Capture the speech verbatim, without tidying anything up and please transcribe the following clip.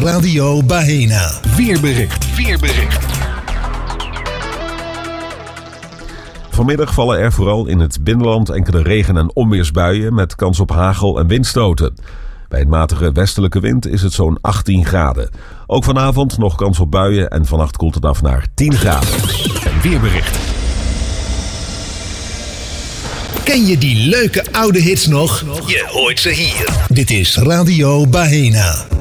Radio Bahena. Weerbericht. Weerbericht. Vanmiddag vallen er vooral in het binnenland enkele regen- en onweersbuien met kans op hagel- en windstoten. Bij een matige westelijke wind is het zo'n achttien graden. Ook vanavond nog kans op buien en vannacht koelt het af naar tien graden. En weerbericht. Ken je die leuke oude hits nog? Je hoort ze hier. Dit is Radio Bahena.